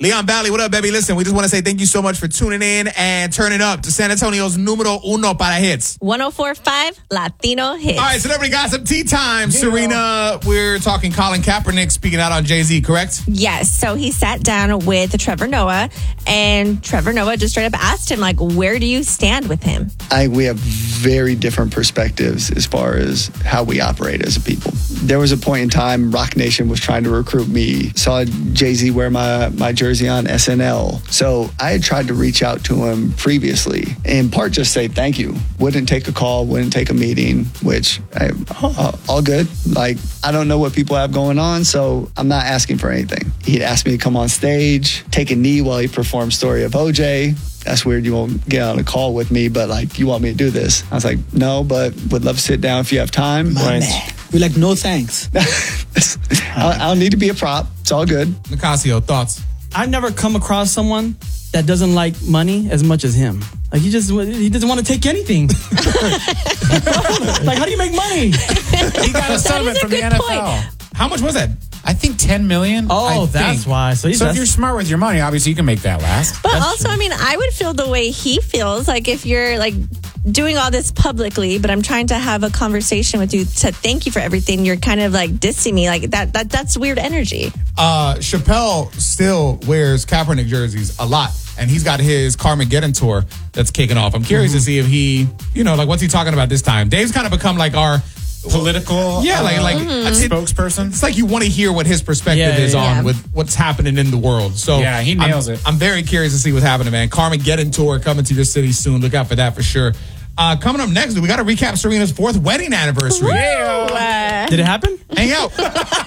Leon Valley, what up, baby? Listen, we just want to say thank you so much for tuning in and turning up to San Antonio's numero uno para hits. 104.5 Latino Hits. All right, Celebrity Gossip Tea Time. Yeah. Serena, we're talking Colin Kaepernick speaking out on Jay-Z, correct? Yes. So he sat down with Trevor Noah, and Trevor Noah just straight up asked him, like, where do you stand with him? We have very different perspectives as far as how we operate as a people. There was a point in time Rock Nation was trying to recruit me. Saw Jay-Z wear my jersey on SNL. So I had tried to reach out to him previously, in part just say thank you. Wouldn't take a call, wouldn't take a meeting, which all good. Like, I don't know what people have going on, so I'm not asking for anything. He'd asked me to come on stage, take a knee while he performed Story of OJ. That's weird. You won't get on a call with me, but like, you want me to do this? I was like, no, but would love to sit down if you have time. My man. We're like, no thanks. I don't need to be a prop. It's all good. Nicasio, thoughts? I've never come across someone that doesn't like money as much as him. Like, he doesn't want to take anything. Like, how do you make money? He got a settlement from the NFL. Point. How much was that? I think $10 million. Oh, that's why. So if you're smart with your money, obviously you can make that last. But also, I mean, I would feel the way he feels. Like, if you're like doing all this publicly, but I'm trying to have a conversation with you to thank you for everything, you're kind of like dissing me. Like, that's weird energy. Chappelle still wears Kaepernick jerseys a lot, and he's got his Carmageddon tour that's kicking off. I'm curious to see if he, like, what's he talking about this time? Dave's kind of become like our political spokesperson. It's like you want to hear what his perspective is on with what's happening in the world. So yeah, he nails it. I'm very curious to see what's happening, man. Carmageddon tour coming to your city soon. Look out for that for sure. Coming up next, we got to recap Serena's 4th wedding anniversary. Did it happen? Hang out.